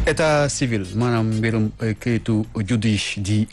état civil maanaam mbirum kayitu juddu di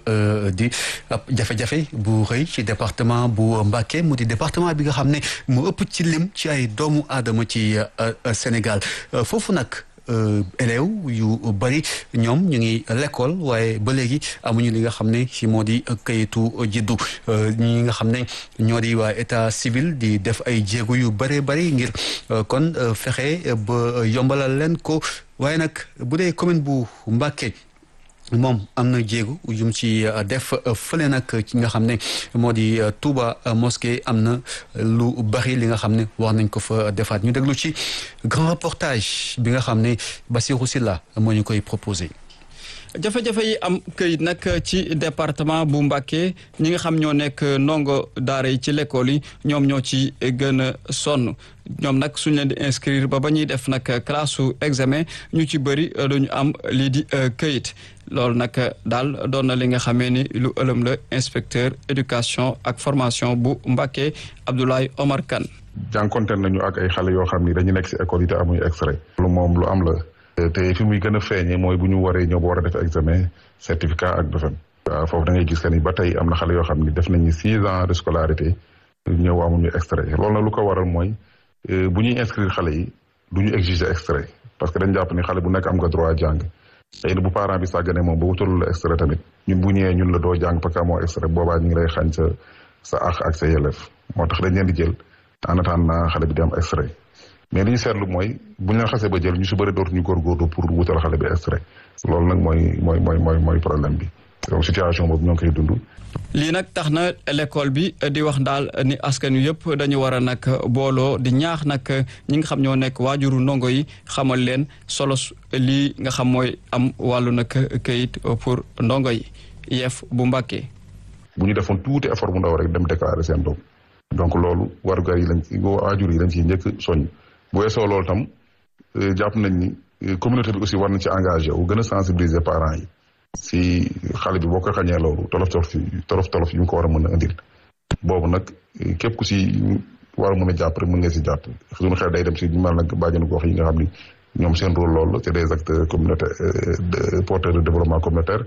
ab jafe-jafe bu rëy ci département bu Mbacké mu di département bi nga xam ne mu ëpp ci lim ci ay doomu aadama ci Sénégal foofu nag élèves yu bari ñoom ñu ngi l'école waaye ba léegi amuñu li nga xam ne ci moo di kayitu juddu ñi nga xam ne ñoo di waa état civil di def ay jéego yu bëree bëri ngir kon fexe ba yombalal leen ko waaye nag bu dee commune bu Mbacké moom am na jéego yum ci def fële nag ci nga xam ne moo di Touba mosquée am na lu bari li nga xam ne war nañ ko fa defaat ñu déglu ci grand reportage bi nga xam ne Bassirou Sylla moo ñu koy proposé. jafe-jafe yi am këyit nag ci département bu Mbacké ñi nga xam ñoo nekk ndongo daara yi ci l'école yi ñoom ñoo ci gën a sonn ñoom nag suñ leen di inscrire ba ñuy def nag classe su examen ñu ci bëri duñu am lii di këyit loolu nag daal doon na li nga xamee ni lu ëlëm la inspecteur éducation ak formation bu Mbacké Abdoulaye Omar Kane. jànkonte nañu ak ay xale yoo xam ni dañu nekk si école yi te amuñu extrait. lu moom lu am la. te fi muy gën a feeñee mooy bu ñu waree ñëw ba war a def examen certificat ak BFEM. waaw foofu da ngay gis que ni ba tey am na xale yoo xam ni def nañu 6 ans de scolarité ñëw amuñu extrait loolu nag lu ko waral mooy bu ñuy inscrire xale yi du ñu exiger extrait parce que dañ jàpp ni xale bu nekk am nga droit jàng tey bu parent bi sàgganee moom ba wutalul la extrait tamit ñun bu ñëwee ñun la doo jàng parce que amoo extrait boobaa ñu ngi lay xañ sa àq ak sa yelleef moo tax dañ leen di jël en attendant xale bi di am extrait. mais li ñu seetlu mooy bu ñu leen xasee ba jël ñu si bëri dootuñu góorgóorlu pour wutal xale bi extrait loolu nag mooy problème bi donc situation boobu ñoo ngi koy dund. lii nag tax na l'école bi di wax daal ni askan wi yëpp dañu war a nag booloo di ñaax nag ñi nga xam ñoo nekk waajuru ndongo yi xamal leen solo lii nga xam mooy am wàllu nag kayit pour ndongo yi IEF bu Mbacké. bu ñu defoon tuuti effort bu ndaw rek dem déclarer seen doom donc loolu warugar yi lañ ci waajur yi lañ ciy njëkk soññ. bu weesoo loolu tam jàpp nañ ni communauté bi aussi war nañ ci engagé wu gën a sensibiliser parents yi si xale bi boo ko xañee loolu tolof yi mu ko war a mën a indil boobu nag képp ku si war a mën a jàpp rek mën nga si jàpp suñu xel day dem si ñu mel nag bàjjenu gox yi nga xam ni ñoom seen rôle loolu c'est des acteurs communautaires porteurs de développement communautaire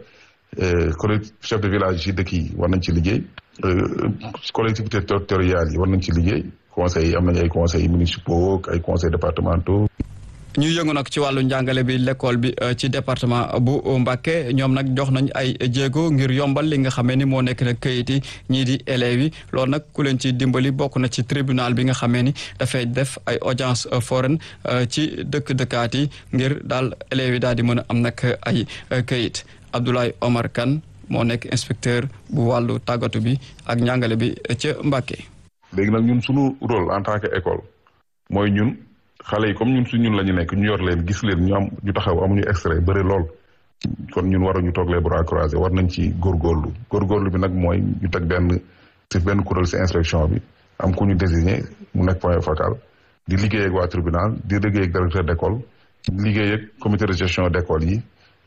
chef de village yi dëkk yi war nañ ci liggéey collectivités territoriales yi war nañ ci liggéey conseils yi am nañu ay conseils municipaux ay conseils départementaux. ñu yëngu nag ci wàllu njàngale bi l'école bi ci département bu Mbacké ñoom nag jox nañ ay jéego ngir yombal li nga xamee ni moo nekk nag këyit yi ñii di élèves yi loolu nag ku leen ci dimbali bokk na ci tribunal bi nga xamee ni dafay def ay audience foraine ci dëkkaat yi ngir daal élèves yi daal di mën a am nag ay këyit Abdoulaye Omar Kane moo nekk inspecteur bu wàllu tàggatu bi ak njàngale bi ca Mbacké. léegi nag ñun suñu rôle en tant que école mooy ñun xale yi comme ñun su ñun la ñu nekk ñu yor leen gis leen ñu taxaw amuñu extrait bëri lool kon ñun waruñu toog les bras croisés war nañ ci góorgóorlu bi nag mooy ñu teg benn kuréel si inspection bi am ku ñu désigné mu nekk point focal di liggéey ak waa tribunal di liggéey ak directeur d'école liggéey ak comité de gestion d'école yi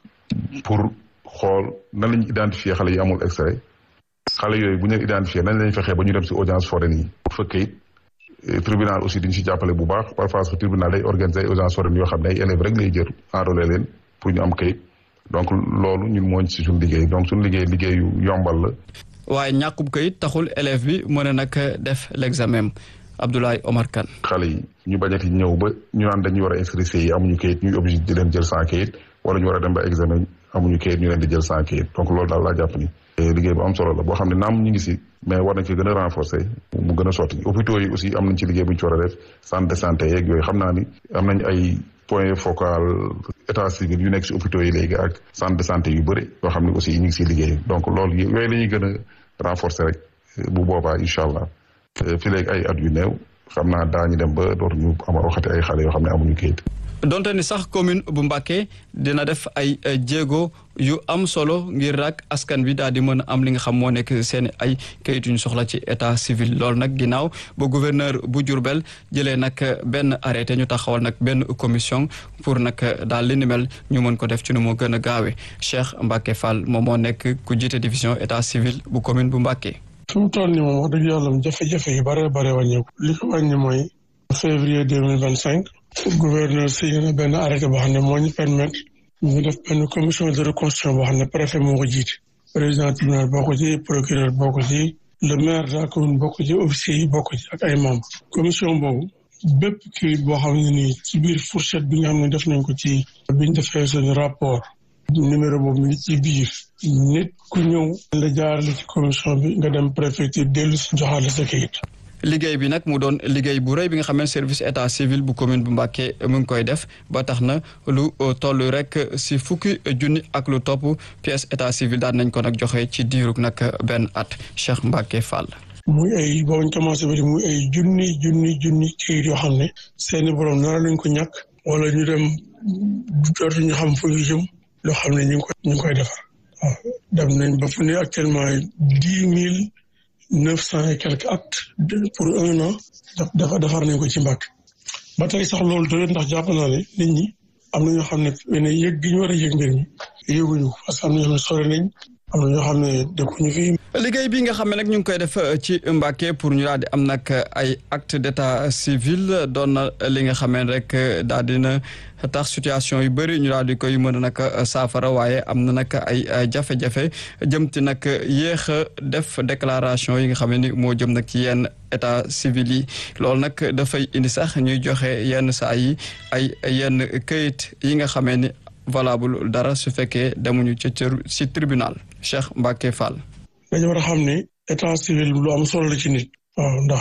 pour xool nan lañu identifier xale yi amul extrait xale yooyu bu ñu identifié nañ lañ fexee ba ñu dem si audience foraine yi pour fa kayit tribunal aussi diñu si jàppale bu baax parfois que tribunal day organiser ay audience foraine yoo xam ne ay élèves rek lay jël enrôler leen pour ñu am kayit donc loolu ñun mooñ si suñu liggéey donc suñu liggéeyu yombal la. waaye ñàkkub kayit taxul élève bi mën a nag def l'examen Abdoulaye Omar Kane. xale yi ñu bañati ñëw ba ñu naan dañuy war a inscrire yi amuñu kayit ñuy obligé di leen jël sans kayit wala ñu war a dem ba examen amuñu kayit ñu leen di jël sans kayit donc loolu daal laa jàpp ni. liggéey bu am solo la boo xam ne naam ñu ngi si mais war nañ ko gën a renforcer mu gën a sotti hôpitaux yi aussi am nañ ci liggéey bu ñu ci war a def centre de santé yeeg yooyu xam naa ni am nañ ay point focal état civil yu nekk si hôpitaux yi léegi ak centre de santé yu bëri yoo xam ne aussi ñu ngi siy liggéey donc loolu yooyu la ñuy gën a renforcer rek bu boobaa incha allah fi léegi ay at yu néew xam naa daañu dem ba dootuñu ama waxati ay xale yoo xam ne amuñu kayit. donte ni sax commune bu Mbacké dina def ay jéego yu am solo ngir rak askan bi daal di mën a am li nga xam moo nekk seen ay kayit yu ñu soxla ci état civil loolu nag ginnaaw ba gouverneur bu Diourbel jëlee nag benn arrêté ñu taxawal nag benn commission pour nag daal li ni mel ñu mën ko def ci nu mu gën a gaawee Cheikh Mbacké Fall moom moo nekk ku jiite division état civil bu commune bu Mbacké. fi mu toll nii moom wax dëgg yàlla jafe-jafe yu bare wàññeeku li ko wàññi mooy février 2025 gouverneur signé na benn arrêté boo xam ne moo ñu permettre ñu def benn commission de reconstruction boo xam ne préfet moo ko jiite président tribunal boo ko ci procureur boo ko ci le maire de la commune bokk ci officier yi bokk ci ak ay membres commission boobu bépp kii boo xam ne nii ci biir fourchette bi nga xam ne def nañ ko ci biñ defee suñu rapport numéro boobu mi ngi ci biir nit ku ñëw la jaarale ci commission bi nga dem préfecture dellu si joxaale sa kayit. liggéey bi nag mu doon liggéey bu rëy bi nga xam ne service état civil bu commune bu Mbacké mu ngi koy def ba tax na lu toll rek si fukki junni ak lu topp pièce état civil daan nañ ko nag joxe ci diirug nag benn at Cheikh Mbacké Fall. muy ay boo ñu commencé ba di muy ay junni kayit yoo xam ne seeni borom nara lañ ko ñàkk wala ñu dem dootuñu xam fu ñu jëm loo xam ne ñu ngi koy defar waaw dem nañ ba fu ne actuellement 10,900 et quelques actes pour 1 an defar nañ ko ci Mbacké ba tey sax loolu doole ndax jàpp naa ne nit ñi am na ñoo xam ne yëg gi ñu war a yëg mbir mi yëguñu parce que am na ñoo xam ne sore nañ am na ñoo xam ne dëkkuñu fi. liggéey bi nga xam ne nag ñu ngi koy def ci Mbacké pour ñu daal di am nag ay acte d'état civil doon na li nga xam ne rek daal dina tax situation yu bëri ñu daal di koy mën a nag saafara waaye am na nag ay jafe-jafe jëm ci nag yéex a def déclaration yi nga xam ne ni moo jëm nag ci yenn état civil yi loolu nag dafay indi sax ñuy joxe yenn saa yi ay yenn këyit yi nga xamee ni valable dara su fekkee demuñu ci tribunal Cheikh Mbacké Fall. dañu war a xam ne état civil lu am solo la ci nit. waaw ndax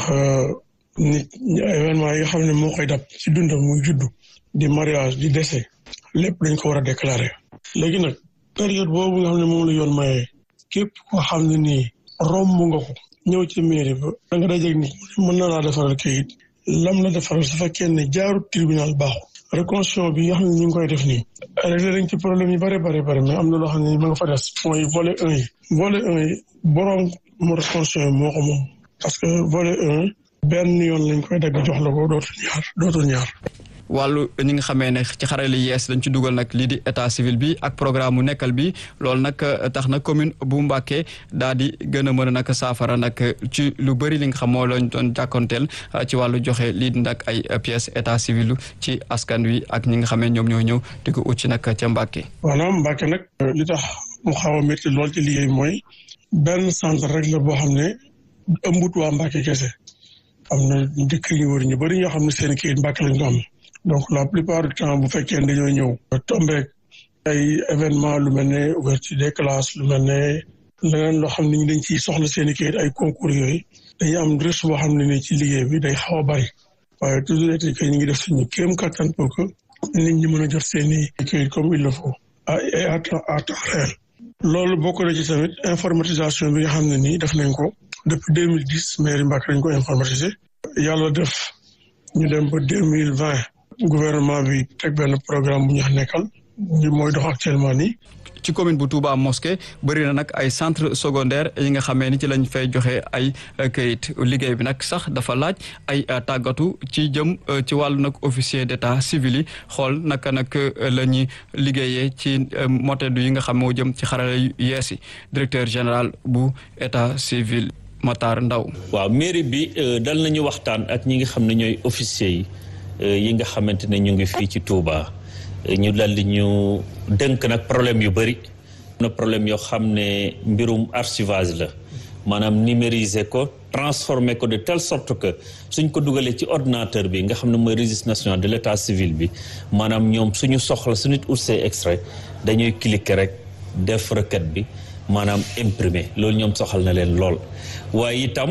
nit événement yi nga xam ne moo koy dab ci dundam muy juddu di mariage di décès lépp dañ ko war a déclarer. léegi nag période boobu nga xam ne moom la yoon mayee képp koo xam ne nii romb nga ko ñëw ci mairie ba da nga dajeeg nit mën na laa defaral kayit lam la defaral su fekkee ne jaarut tribunal baaxul. reconstruction bi nga xam ne ñu ngi koy def nii réglé nañ ci problème yi bëri mais am na loo xam ne ma nga fa des mooy volet 1 yi volet 1 yi boroom mu reconstruction moo ko moom parce que volet 1 benn yoon lañ koy dagg jox la ko dootul ñaar wàllu ñi nga xamee ne ci xarale yees dañ ci dugal nag lii di état civil bi ak programme mu nekkal bi loolu nag tax na commune bu Mbacké daal di gën a mën a nag saafara nag ci lu bëri li nga xam moo lañ doon jàkkoonteel ci wàllu joxe lii di nag ay pièces état civil ci askan wi ak ñi nga xamee ñoom ñoo ñëw di ko ut ci nag ca Mbacké. voilà Mbacké nag li tax mu xaw a métti lool ci liggéey mooy benn centre rek la boo xam ne ëmbut waa Mbacké kese am na dëkk yu wër ñu bëri ñoo xam ne seen kayit Mbacké lañ ko am. donc la plupart du temps bu fekkee ne dañoo ñëw tombeek ay événement lu mel ne ouverture des classes lu mel ne leneen loo xam ne ñu dañ ciy soxla seen i kayit ay concours yooyu dañuy am risque boo xam ne ni ci liggéey bi day xaw a bari waaye toujours été que ñu ngi def suñu kéem kattan pour que nit ñi mën a jot seen i kayit comme il le faut à temps réel. loolu bokk na ci tamit informatisation bi nga xam ne nii def nañ ko depuis 2010 mairie Mbacké dañ ko informatiser yàlla def ñu dem ba 2020 gouvernement bi teg benn programme bu ñu nekkal bi mooy dox actuellement nii. ci commune bu Touba Mosquée bëri na nag ay centre secondaire yi nga xamee ni ci lañ fay joxe ay kayit liggéey bi nag sax dafa laaj ay tàggatu ci jëm ci wàllu nag officier d'état civil yi xool naka nag la ñuy liggéeyee ci motedu yi nga xam moo jëm ci xarala yu yees yi directeur général bu état civil Matar Ndaw. waaw mairie bi dal nañu waxtaan ak ñi nga xam ne ñooy officier yi nga xamante ne ñu ngi fii ci Touba ñu dal di ñu dënk nag problème yu bëri na problème yoo xam ne mbirum archivage la maanaam numériser ko transformer ko de telle sorte que suñ ko dugalee ci ordinateur bi nga xam ne mooy registre national de l'état civil bi maanaam ñoom suñu soxla su nit ut see extrait dañuy cliquer rek def requête bi maanaam imprimer loolu ñoom soxal na leen lool waaye itam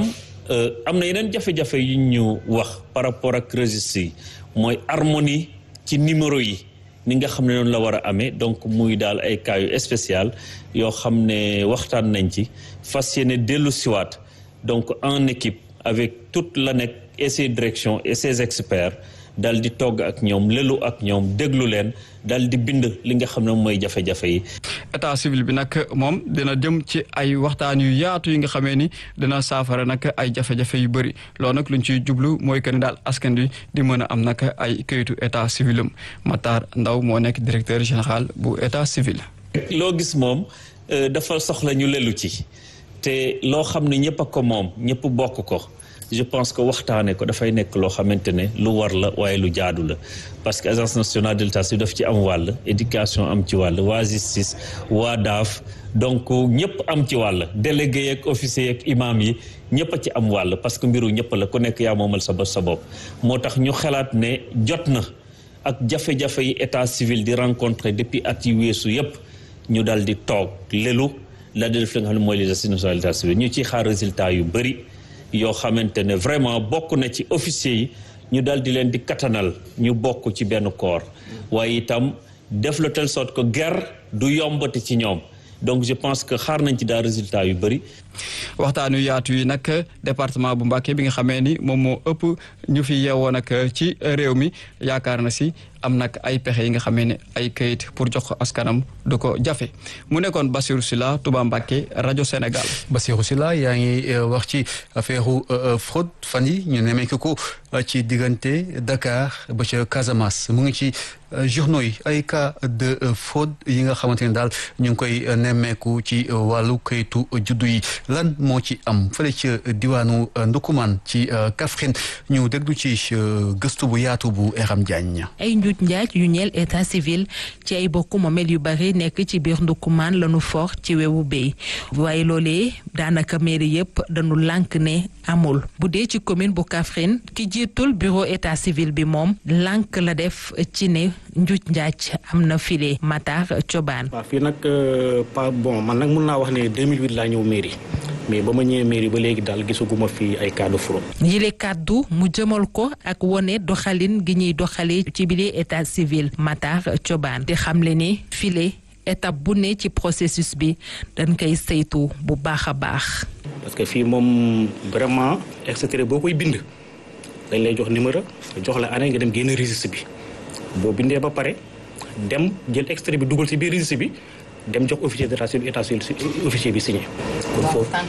am na yeneen jafe-jafe yu ñu wax par rapport ak registre yi mooy harmonie ci numéro yi ni nga xam ne noonu la war a amee donc muy daal ay cas yu spécial yoo xam ne waxtaan nañ ci fas yéene dellu siwaat donc en équipe avec toute l'ANEC et ses directions et ses experts dal di togg ak ñoom lelu ak ñoom déglu leen dal di bind li nga xam ne mooy jafe-jafe yi. état civil bi nag moom dina jëm ci ay waxtaan yu yaatu yi nga xamee ni dina saafara nag ay jafe-jafe yu bëri loolu nag luñ ciy jublu mooy que ni daal askan wi di mën a am nag ay kayitu état civilam Matar Ndaw moo nekk directeur général bu état civil. loo gis moom dafa soxla ñu lelu ci te loo xam ne ñëpp a ko moom ñëpp bokk ko je pense que waxtaane ko dafay nekk loo xamante ne lu war la waaye lu jaadu la parce que agence nationale de l'état civil daf ci am wàll éducation am ci wàll waa justice waa daaf donc ñëpp am ci wàll délégué yeeg officier yeeg imam yi ñëpp a ci am wàll parce que mbiru ñëpp la ku nekk yaa moomal sa bopp moo tax ñu xalaat ne jot na ak jafe-jafe yi état civil di rencontrer depuis at yi weesu yëpp ñu dal di toog lelu la def li nga xam ne mooy les assises nationales d'état civil ñu ciy xaar résultat yu bëri yoo xamante ne vraiment bokk na ci officiers yi ñu dal di leen di katanal ñu bokk ci benn corps waaye itam def la telle sorte que guerre du yombati ci ñoom donc je pense que xaar nañ ci daal résultat yu bëri. waxtaanu yaatu yi nag département bu Mbacké bi nga xamee ni moom moo ëpp ñu fi yeewoo nag ci réew mi yaakaar na si am nag ay pexe yi nga xamee ne ay kayit pour jox ko askanam du ko jafe mu nekkoon Bassirou Sylla Touba Mbacké rajo Sénégal. Bassirou Sylla yaa ngi wax ci affaire fraude fan yi ñu nemmeeku ko ci diggante Dakar ba ca Casamance mu ngi ci journaux yi ay cas de fraude yi nga xamante ne daal ñu ngi koy nemmeeku ci wàllu kayitu juddu yi lan moo ci am fële ca diwaanu Ndukumaan ci Kaffrine ñu déglu ci gëstu bu yaatu bu Eram Diagne. ay njuuj njaaj yu ñeel état civil ci ay bokku moomeel yu bari nekk ci biir Ndukumaan lañu for ci wewu béy waaye loolee daanaka mairie yëpp dañu lànk ne amul bu dee ci commune bu Kaffrine ki jiitul bureau état civil bi moom lànk la def ci ne njuuj njaaj am na file Matar Cobaan. waaw fii nag pas bon man nag mun naa wax ne 2008 laa ñëw mairie mais ba ma ñëwee mairie ba léegi daal gisaguma fii ay cas de fraude. yile kàddu mu jëmal ko ak wone doxalin gi ñuy doxalee ci biir état civil Matar Cobaan di xamle ni file étape bu ne ci processus bi dañ koy saytu bu baax a baax. parce que fii moom vraiment extrait boo koy bind dañ lay jox numéro jox la année nga dem génn registre bi boo bindee ba pare dem jël extrait bi dugal ci biir registre bi dem jox officier d'état civil état civil officier bi signé. kon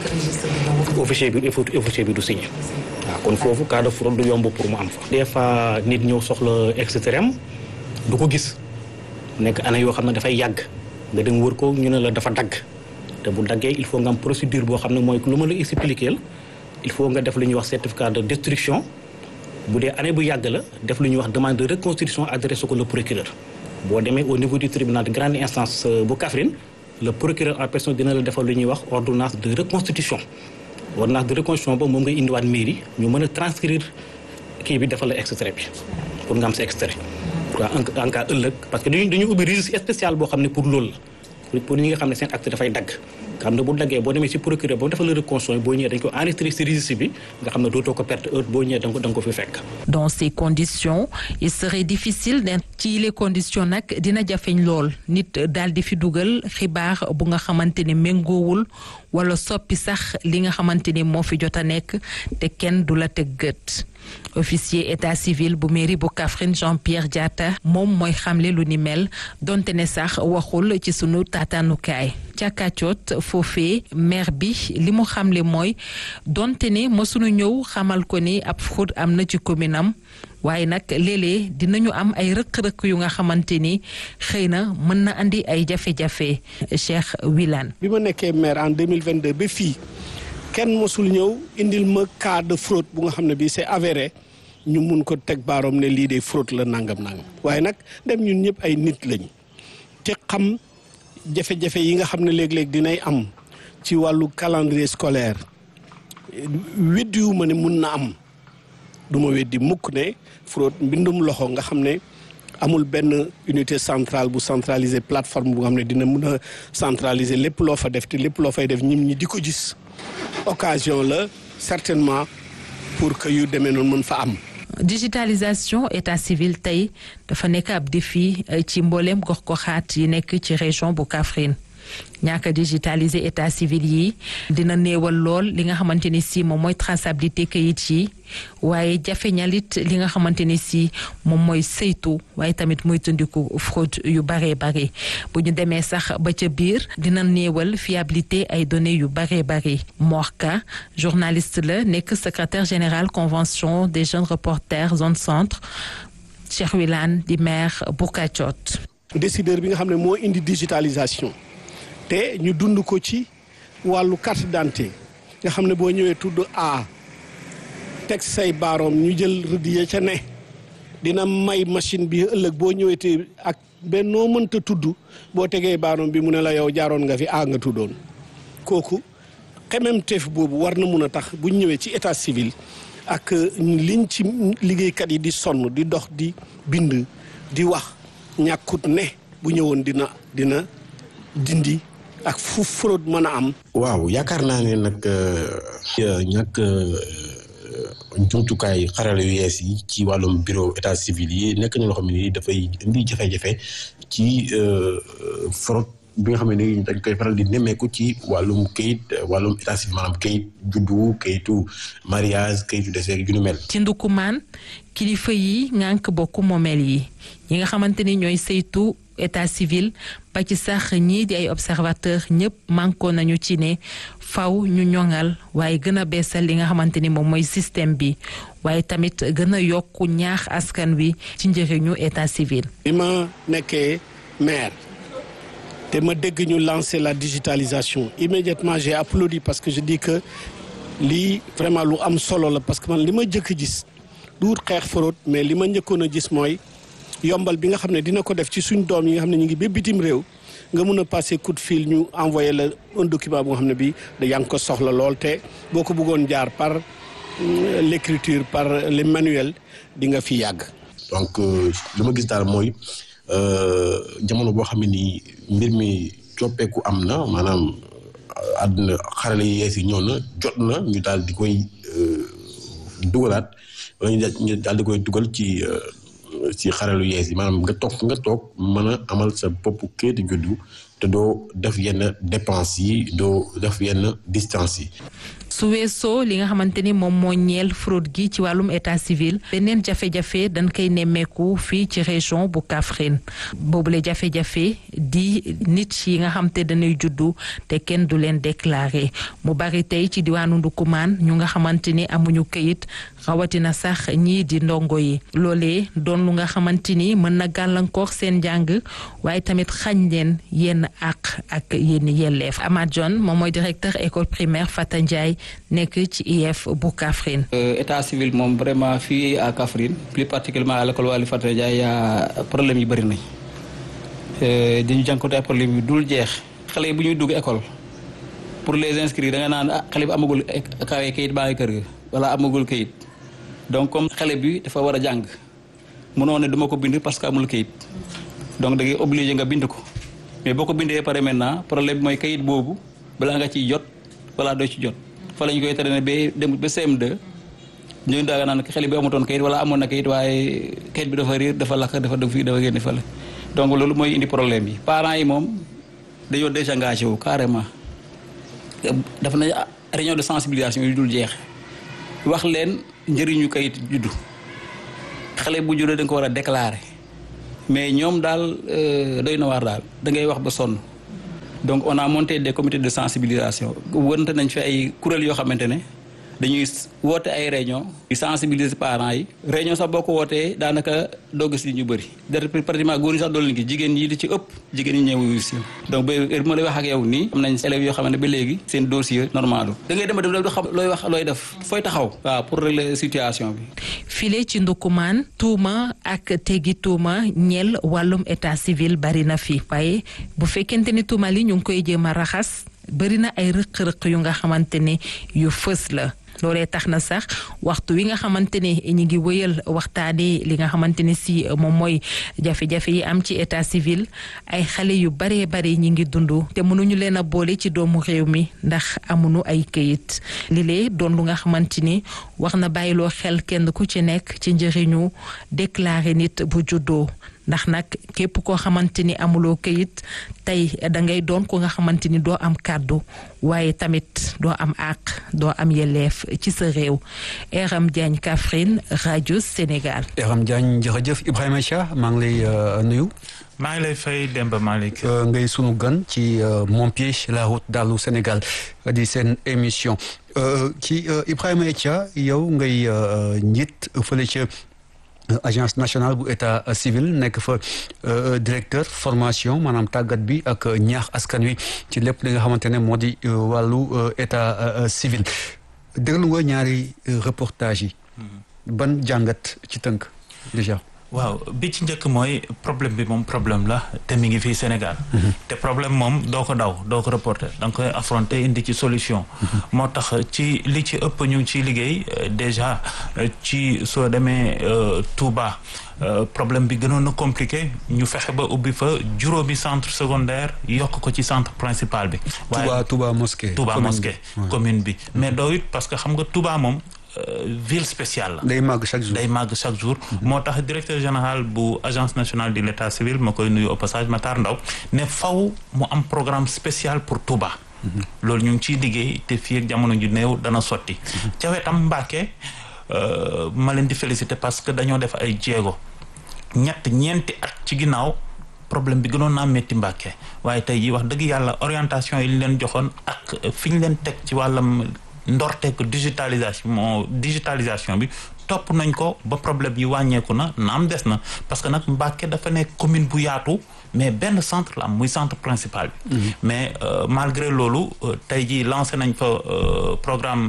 foofu officier bi du signé. waaw kon foofu cas de fraude du yomb pour mu am fa. des fois nit ñëw soxla extrait am du ko gis nekk année yoo xam ne dafay yàgg nga dem wër ko ñu ne la dafa dagg te bu daggee il faut nga am procédure boo xam ne mooy lu ma la expliquer il faut nga def lu ñuy wax certificat de destruction bu dee année bu yàgg la def lu ñuy wax demande de reconstitution adressé ko le procureur. boo demee au niveau du tribunal de grande instance bu Kaffrine le procureur en personne dina la defal lu ñuy wax ordonnance de reconstitution ordonnance de reconstitution ba moom ngay indiwaat mairie ñu mën a transcrire kii bi defal la extrait bi pour nga am sa extrait waaw en cas ëllëg parce que dañu ubbi registre spécial boo xam ne pour loolu la pour ñi nga xam ne seen acte dafay dagg nga xam ne bu daggee boo demee ci procureur ba mu defal la reconstitution boo ñëwee dañ ko enregistré ci registre bi nga xam ne dootoo ko perte heure boo ñëwee da nga ko fi fekk. Dans ces conditions il serait difficile ci les conditions nag dina jafeñ lool nit daal di fi dugal xibaar bu nga xamante ne méngoowul wala soppi sax li nga xamante ni moo fi jot a nekk te kenn du la teg gët. officier état civil bu mairie bu Kaffrine Jean-Pierre Diatta moom mooy xamle lu ni mel donte ne sax waxul ci sunu taataanukaay ca Kacot foofee maire bi li mu xamle mooy donte ne mësunu ñëw xamal ko ni ab fraude am na ci commune am waaye nag léeg-léeg dinañu am ay rëq-rëq yu nga xamante ni xëy na mën na andi ay jafe-jafe. Cheikh Wilane. bi ma nekkee maire en 2022 ba fii kenn mosul ñëw indil ma cas de fraude bu nga xam ne bii c'est avéré ñu mun ko teg baaroom ne lii de fraude la nangam waaye nag dem ñun ñëpp ay nit lañ te xam jafe-jafe yi nga xam ne léeg-léeg dinay am ci wàllu calendrier scolaire weddiwu ma ne mun na am du ma weddi mukk ne fraude mbindum loxo nga xam ne amul benn unité centrale bu centraliser plateforme bu nga xam ne dina mun a centraliser lépp loo fa def te lépp loo fay def ñi di ko gis occasion la certainement pour que yu demee noonu mën fa am. digitalisation état civil tey dafa nekk ab défi ci mbooleem gox-goxaat yi nekk ci région bu Kaffrine ñàkk a digitaliser état civil yi dina néewal lool li nga xamante ni si moom mooy traçabilité kayit yi waaye jafeñalit li nga xamante ni si moom mooy saytu waaye tamit muy tundiku fraude yu bare bare bu ñu demee sax ba ca biir dina néewal fiabilité ay données yu bare bare Morka journaliste la nekk secrétaire général convention des jeunes reporters zone centre Cheikh Wilane di maire bu Kacot. décideur bi nga xam ne moo indi digitalisation te ñu dund ko ci wàllu carte d'identité nga xam ne boo ñëwee tudd A teg say baaroom ñu jël rëdd ya ca ne dina may machine bi ëllëg boo ñëwetee ak benn noo mënta tudd boo tegee baaroom bi mu ne la yow jaaroon nga fi nga tuddoon kooku xememteef boobu war na mun a tax bu ñëwee ci état civil ak liñ ci liggéeykat yi di sonn di dox di bind di wax ñàkkut ne bu ñëwoon dina dindi ak fu fraude mën a am. waaw yaakaar naa ne nag ñàkk jumtukaay xarala yu yees yi ci wàllum bureau état civil yi nekk na loo xam ne dafay indi jafe-jafe ci fraude bi nga xam ne dañ koy faral di nemmeeku ci wàllum kayit wàllum état civil maanaam kayit juddu kayitu mariage kayitu décès ju nu mel. ci Ndoukoumane kilifa yi ngànk bokku moomeel yi ñi nga xamante ni ñooy saytu état civil ba ci sax ñii di ay observateur ñëpp mànkoo nañu ci ne faw ñu ñoŋal waaye gën a beesal li nga xamante ni moom mooy système bi waaye tamit gën a yokku ñaax askan wi ci njëriñu état civil. bi ma nekkee maire te ma dégg ñu lancer la digitalisation immédiatement j'ai applaudi parce que je dis que lii vraiment lu am solo la parce que man li ma njëkk gis du wut xeex fraude mais li ma njëkkoon a gis mooy yombal bi nga xam ne dina ko def ci suñ doom yi nga xam ne ñu ngi ba bitim réew nga mun a passer coup de fil ñu envoyé la un document bu nga xam ne bii da yaa ngi ko soxla lool te boo ko bëggoon jaar par l'écriture par les manuels di nga fi yàgg. donc li ma gis daal mooy jamono boo xam ne nii mbir mi coppeeku am na maanaam àdduna xarale yi yees yi ñëw na jot na ñu daal di koy dugalaat wala ñu daal di koy dugal ci xaralu yees yi maanaam nga toog mën a amal sa bopp kayitu juddu te doo def yenn dépenses yi doo def yenn distance yi. su weesoo li nga xamante ni moom moo ñeel fraude gi ci wàllum état civil beneen jafe-jafe dañ koy nemmeeku fii ci région bu Kaffrine boobule jafe-jafe di nit yi nga xam te dañuy juddu te kenn du leen déclaré mu bari tey ci diwaanu Ndoukoumane ñu nga xamante ni amuñu këyit rawatina sax ñii di ndongo yi loolee doon lu nga xamante ni mën na gàllankoor seen njàng waaye tamit xañ leen yenn àq ak yenn yelleef. Amath John moom mooy directeur école primaire Fata Ndiaye nekk ci IEF bu Kaffrine. état civil moom vraiment fii à Kaffrine plus particulièrement à l'école Waly Fata Ndiaye yaa problème yi bëri nañ dañu jànkuwante ay problème yu dul jeex. xale yi bu ñuy dugg école pour les inscrire da nga naan xale bi amagul kawe kayit baa ngi kër ga wala amagul kayit donc comme xale bi dafa war a jàng mënoo ne duma ko bind parce que amul kayit donc da ngay obligé nga bind ko mais boo ko bindee pare maintenant problème bi mooy kayit boobu balaa nga ciy jot wala doo ci jot. fa lañ koy tere ne ba dem ba CM2 ñu daaga naan xale bi amutoon kayit wala amoon na kayit waaye kayit bi dafa réer dafa lakk dafa def fii dafa génne fële donc loolu mooy indi problème yi parents yi moom dañoo désengagé wu carrément dafa nañ réunion de sensibilisation yu dul jeex wax leen njëriñu kayit juddu xale bu juddoo da nga ko war a déclarer mais ñoom daal doy na waar daal da ngay wax ba sonn. donc on a monté des comités de sensibilisation wante nañ fi ay kuréel yoo xamante ne dañuy woote ay réunion di sensibiliser parents yi réunion sax boo ko wootee daanaka doo gis ñu bëri pratiquement góor ñi sax doolu ngi jigéen ñi di ci ëpp jigéen ñi ñëw si donc ba ma lay wax ak yow nii am nañ élèves yoo xam ne ba léegi seen dossier normal da ngay dem du xam looy wax looy def fooy taxaw waaw pour régler situation bi. file ci Ndoukoumane tuuma ak teggi tuuma ñeel wàllum état civil bari na fi waaye bu fekkente ni tuuma li ñu ngi koy jéem a raxas bari na ay rëq-rëq yu nga xamante ne yu fës la. loolee tax na sax waxtu wi nga xamante ne ñu ngi wëyal waxtaanee li nga xamante ne si moom mooy jafe-jafe yi am ci état civil ay xale yu baree bari ñi ngi dund te mënuñu leen a boole ci doomu réew mi ndax amuñu ay këyit li lee doon lu nga xamante ni wax na bàyyiloo xel kenn ku ci nekk ci njëriñu déclarer nit bu juddoo. ndax nag képp koo xamante ni amuloo këyit tey da ngay doon ko nga xamante ni doo am kàddu waaye tamit doo am àq doo am yelleef ci sa réew. Eram Diagne Kaffrine rajo Sénégal. Eram Diagne jërëjëf Ibrahima Chia maa ngi lay nuyu. maa ngi lay fay Demba Malick. ngay sunu gan ci Mon Pied la route d'Allô Sénégal di seen émission ci Ibrahima Chia yow ngay njiit fële ca agence nationale bu état civil nekk fa directeur formation maanaam tàggat bi ak ñaax askan wi ci lépp li nga xamante ne moo di wàllu état civil déglu nga ñaari reportage yi. ban jàngat ci tënk déjà. waaw bi ci njëkk mooy problème bi moom problème la te mi ngi fii Sénégal. te problème moom doo ko daw doo ko reporter da nga koy affronter indi ci solution. moo tax ci li ci ëpp ñu ngi ciy liggéey déjà ci soo demee Touba problème bi gënoon na compliqué ñu fexe ba ubbi fa juróomi centre secondaire yokk ko ci centre principal bi. waaye Touba mosquée. Touba mosquée commune bi mais doo it parce que xam nga Touba moom. ville spéciale la. day màgg chaque jour day màgg chaque jour. moo tax directeur général bu agence nationale de l'état civil ma koy nuyu au passage Matar Ndaw ne faw mu am programme spécial pour Touba. loolu ñu ngi ciy liggéey te fii ak jamono ju néew dana sotti. ca wetam Mbàkke ma leen di féliciter parce que dañoo def ay jéego ñeenti at ci ginnaaw problème bi gënoon naa métti Mbàkke waaye tey jii wax dëgg yàlla orientation yi ñu leen joxoon ak fi ñu leen teg ci wàllam. ndorteeku digitalisation bi topp nañ ko ba problème yi wàññeeku na naam des na parce que nag Mbacké dafa nekk commune bu yaatu mais benn centre la am muy centre principal bi. mais malgré loolu tey jii lancé nañ fa programme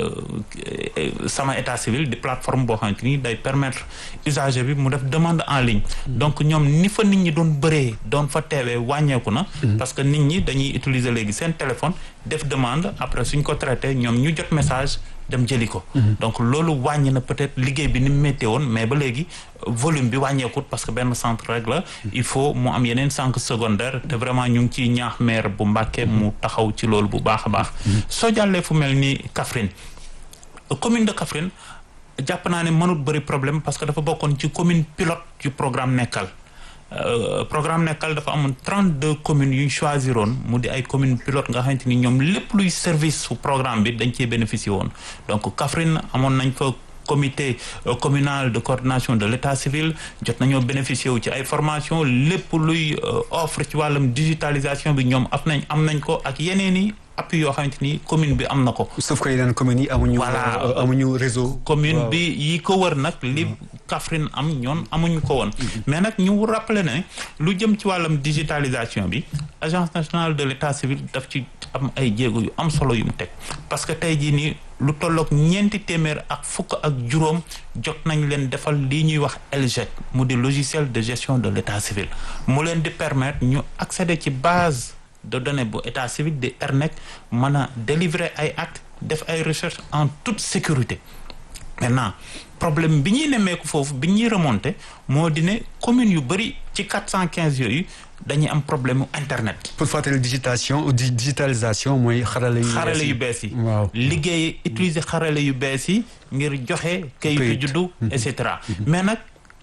sama état civil di plateforme boo xamante ni day permettre usager bi mu def demande en ligne. donc ñoom ni fa nit ñi doon bëree doon fa teewee wàññeeku na. parce que nit ñi dañuy utiliser léegi seen téléphone def demande après suñ ko traité ñoom ñu jot message. dem jëli ko. donc loolu wàññi na peut-être liggéey bi ni mu méttee woon mais ba léegi volume bi wàññeekut parce que benn centre rek la. il faut mu am yeneen centre secondaire te vraiment ñu ngi ciy ñaax maire bu Mbacké mu taxaw ci loolu bu baax a baax. soo jàllee fu mel ni Kaffrine commune de Kaffrine jàpp naa ne mënut bëri problème parce que dafa bokkoon ci commune pilote yu programme Nekkal. programme Nekkal dafa amoon 32 communes yu ñu choisiroon mu di ay communes pilote nga xamante ni ñoom lépp luy service su programme bi dañ cee bénéficier woon donc Kaffrine amoon nañ fa comité communal de coordination de l'état civil jot nañoo bénéficier wu ci ay formation lépp luy offre ci wàllum digitalisation bi ñoom am nañ ko ak yeneen i appui yoo xamante ni commune bi am na ko. sauf que yeneen communes yi amuñu. voilà amuñu réseau. commune bi yi ko wër nag li Kaffrine am ñoon amuñu ko woon. mais nag ñu rappeler ne lu jëm ci wàllum digitalisation bi agence nationale de l'état civil daf ci am ay jéego yu am solo yu mu teg parce que tey jii nii lu tolloog 400 ak fukk ak juróom jot nañ leen defal lii ñuy wax LGEC mu di logiciel de gestion de l'état civil mu leen di permettre ñu accéder ci base de données bu état civil di ERNEC mën a délivrer ay actes def ay recherches en toute sécurité maintenant problème bi ñuy nemmeeku foofu bi ñuy remonter moo di ne communes yu bëri ci 415 yooyu dañuy am problème mu internet. pour fàttali digitalisation mooy xarale yu bees yi. waaw liggéey utiliser xarale yu bees yi ngir joxe kayitu juddu et cetera mais nag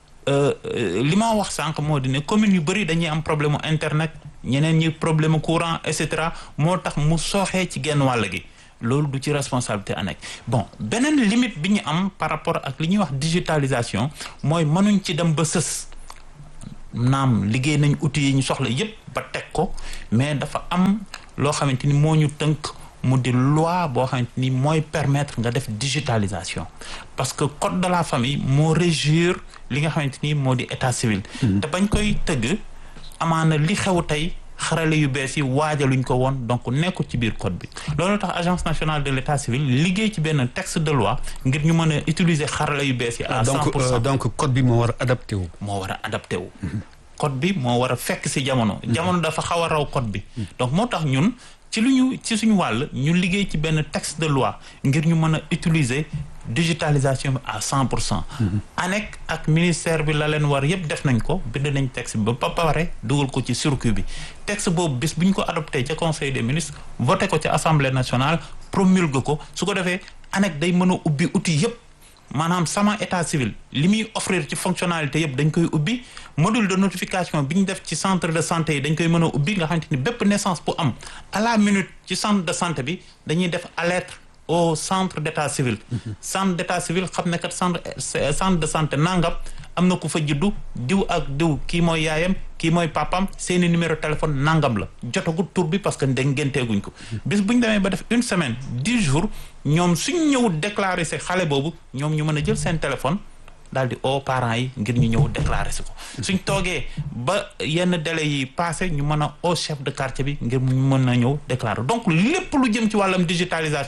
li ma wax sànq moo di ne communes yu bëri dañuy am problème mu internet ñeneen ñi problème courant et cetera moo tax mu sooxee ci genn wàll gi. loolu du ci responsabilité ANEC bon beneen limite bi ñu am par rapport ak li ñuy wax digitalisation mooy mënuñ ci dem ba sës naam liggéey nañ outils yi ñu soxla yépp ba teg ko mais dafa am loo xamante ni moo ñu tënk mu di loi boo xamante ni mooy permettre nga def digitalisation parce que code de la famille moo régir li nga xamante ni moo di état civil te bañ koy tëgg amaana li xew tey xarale yu bees yi waajaluñ ko woon donc nekkul ci biir code bi loolu tax agence nationale de l'état civil liggéey ci benn texte de loi ngir ñu mën a utiliser xarale yu bees yi à 100%. donc code bi moo war a adapté wu. moo war a adapté wu. code bi moo war a fekk ci jamono. jamono dafa xaw a raw code bi. donc moo tax ñun ci suñu wàll ñu liggéey ci benn texte de loi ngir ñu mën a utiliser digitalisation bi à 100%. ANEC ak ministère bi la leen war yépp def nañ ko bind nañ texte bi ba pare dugal ko ci circuit bi texte boobu bis bu ñu ko adopté ca conseil des ministres voté ko ca assemblée nationale promulgué ko su ko defee ANEC day mën a ubbi outil yépp maanaam sama état civil li muy offrir ci fonctionnalité yépp dañ koy ubbi module de notification bi ñu def ci centre de santé yi dañ koy mën a ubbi nga xamante ni bépp naissance bu am à la minute ci centre de santé bi dañuy def alerte au centre d'état civil. centre d'état civil xam ne kat centre de santé nangam am na ku fa juddu diw ak diw kii mooy yaayam kii mooy papam seeni numéro téléphone nangam la jotagut tur bi parce que ngénteeguñ ko. bis bu ñu demee ba def une semaine 10 jours ñoom suñ ñëw déclarer si xale boobu ñoom ñu mën a jël seen téléphone daal di oo parents yi ngir ñu ñëw déclarer si ko suñ toogee ba yenn délai yi passé ñu mën a oo chef de quartier bi ngir ñu mën a ñëw déclarer donc lépp lu jëm ci wàllam digitalisation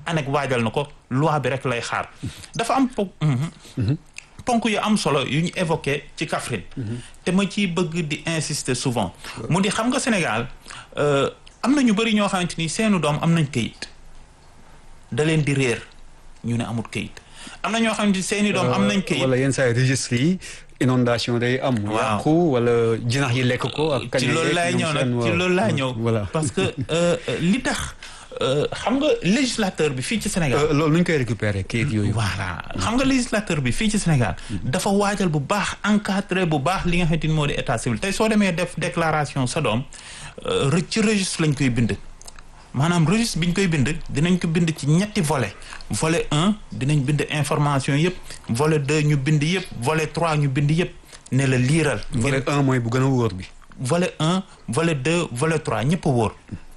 ANEC waajal na ko loi bi rek lay xaar dafa am ponk yu am solo yu ñu évoqué ci Kaffrine te ma ciy bëgg di insister souvent mu di xam nga Sénégal am na ñu bëri ñoo xamante ni seenu doom am nañ kayit da leen di réer ñu ne amul kayit am na ñoo xamante ni seeni doom am nañ kayit wala yenn saa registre yi inondation day am yàqu wala jinax yi lekk ko ak ci loolu laay ñëw nag ci loolu laay ñëw parce que li tax xam nga législateur bi fii ci Sénégal loolu nu ñu koy récupérer kayit yooyu voilà xam nga législateur bi fii ci Sénégal dafa waajal bu baax encadré bu baax li nga xamante ni moo di état civil tey soo demee def déclaration sa doom ci registre lañ koy bind maanaam registre bi ñu koy bind dinañ ko bind ci ñetti volet volet 1 dinañ bind information yëpp volet 2 ñu bind yëpp volet 3 ñu bind yëpp ne la liiral volet 1 mooy bu gën a wóor bi volet 1 volet 2 volet 3 ñëpp a wóor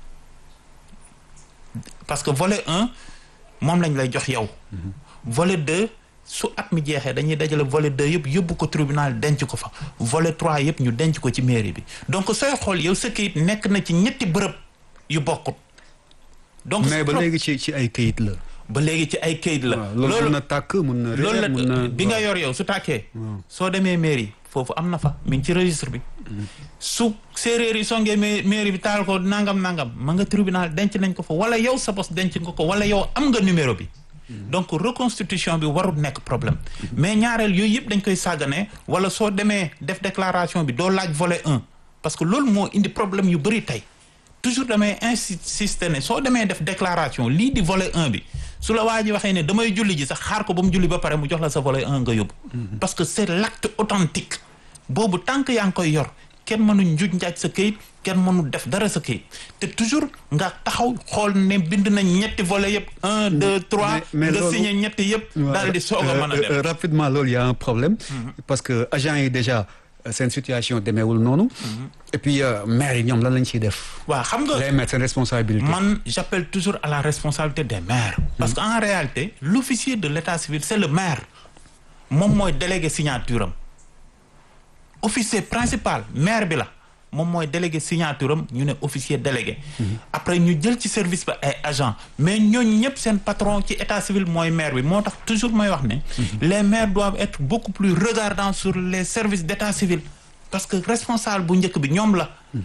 parce que volet 1 moom lañ lay jox yow volet 2 su at mi jeexee dañuy dajale volet 2 yëpp yóbbu ko tribunal denc ko fa volet 3 yëpp ñu denc ko ci mairie bi donc sooy xool yow sa kayit nekk na ci ñetti bërëb yu bokkut donc mais ba léegi ci ay kayit la ba léegi ci ay kayit la loolu mun na tàkk mun na réer mun na bi nga yor yow su tàkkee soo demee mairie foofu am na fa mi ngi ci registre bi su séeréer yi songee mairie bi taal ko nangam ma nga tribunal denc nañ ko fa wala yow sa bos denc nga ko wala yow am nga numéro bi donc reconstitution bi warul nekk problème mais ñaareel yooyu yëpp dañ koy sàggane wala soo demee def déclaration bi doo laaj volet 1 parce que loolu moo indi problème yu bëri tey toujours damay insister ne soo demee def déclaration lii di volet 1 bi su la waa ji waxee ne damay julli ji sax xaar ko ba mu julli ba pare mu jox la sa volet 1 nga yóbbu parce que c'est l'acte authentique boobu tant que yaa ngi koy yor kenn mënu njuuj njaaj sa këyit kenn mënu def dara sa këyit te toujours nga taxaw xool ne bind nañ ñetti volet yëpp 1 2 3 nga signé ñetti yëpp daal di soog a mën a def rapidement loolu y a un problème parce que agent yi déjà seen situation demeewul noonu et puis maire yi ñoom lan lañ ciy def waaw xam nga les maires seen responsabilité man j'appelle toujours à la responsabilité des maires parce que en réalité l'officier de l'état civil c'est le maire moom mooy délégué signature am officier principal maire bi la moom mooy délégué signature am ñu ne officier délégué après ñu jël ci service ba ay agent mais ñooñu ñëpp seen patron ci état civil mooy maire bi moo tax toujours may wax ne les maires doivent être beaucoup plus regardants sur les services d'état civil parce que responsable bu njëkk bi ñoom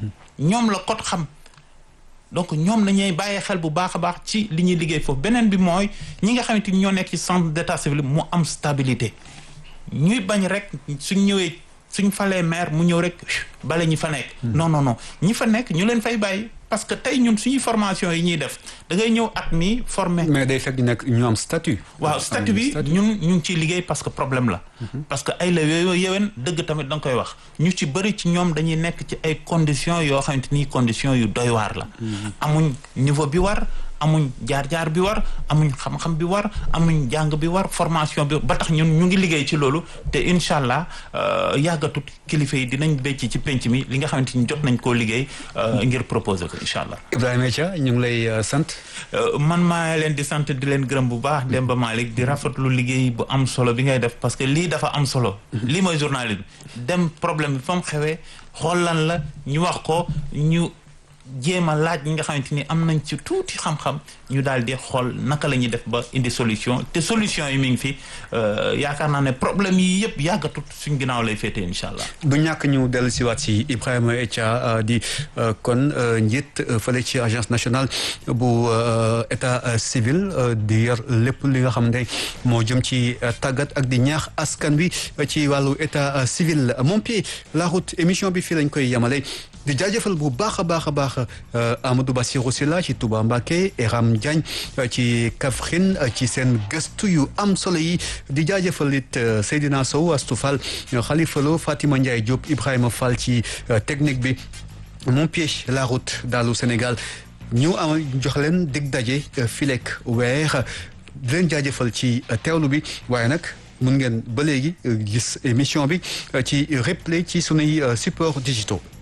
la code xam donc ñoom nañuy bàyyee xel bu baax a baax ci li ñuy liggéey foofu beneen bi mooy ñi nga xamante ni ñoo nekk ci centre d'état civil mu am stabilité ñuy bañ rek suñ falee maire mu ñëw rek bale ñi fa nekk non ñi fa nekk ñu leen fay bàyyi parce que tey ñun suñuy formation yi ñuy def da ngay ñëw at mi formé mais day fekk nag ñu am statut waaw statut bi ñu ngi ciy liggéey parce que problème la parce que ay la yooyu yeween dëgg tamit da nga koy wax ñu ci bëri ci ñoom dañuy nekk ci ay conditions yoo xamante ni conditions yu doy waar la amuñ niveau bi war amuñ jaar-jaar bi war amuñ xam-xam bi war amuñ jàng bi war formation bi ba tax ñun ñu ngi liggéey ci loolu te incha allah yàggatut kilifa yi dinañ bécc ci penc mi li nga xamante ni jot nañ koo liggéey ngir proposer ko incha allah. Ibrahima Dia ñu ngi lay sant. man maa leen di sant di leen gërëm bu baax Demba Malick di rafetlu liggéey bu am solo bi ngay def parce que lii dafa am solo. lii mooy journalisme dem problème bi fa mu xewee xool lan la ñu wax ko ñu. jéem a laaj ñi nga xamante ni am nañ ci tuuti xam-xam ñu daal di xool naka la ñuy def ba indi solution te solution yi mi ngi fi yaakaar naa ne problème yi yëpp yàggatut suñ ginnaaw lay féetee incha allah. du ñàkk ñu dellu si waat si Ibrahima Dia di kon njiit fële ci agence nationale bu état civil di yor lépp li nga xam ne moo jëm ci tàggat ak di ñaax askan wi ci wàllu état civil Mon Pied la route émission bi fii lañ koy yemale. di jaajëfal bu baax a baax Amadou Bassirou Sylla ci Touba Mbacké Eram Diagne ci Kaffrine ci seen gëstu yu am solo yi di jaajëfal it Seydina Sow Astou Fall Khalifa Lo Fatima Ndiaye Diop Ibrahima Fall ci technique bi Mon Pied la route dalu Sénégal ñu am jox leen dig daje filek weer di leen jaajëfal ci teewlu bi waaye nag mun ngeen ba léegi gis émission bi ci replay ci sunuy support digitaux